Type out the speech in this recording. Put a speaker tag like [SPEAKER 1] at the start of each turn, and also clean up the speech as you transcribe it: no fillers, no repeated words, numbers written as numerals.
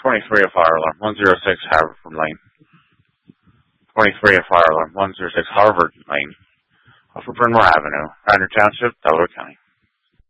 [SPEAKER 1] 23, a fire alarm. 106 Haverford Lane. 23, a fire alarm. 106 Harvard Lane. Off of Brynmore Avenue, Radnor Township, Delaware County.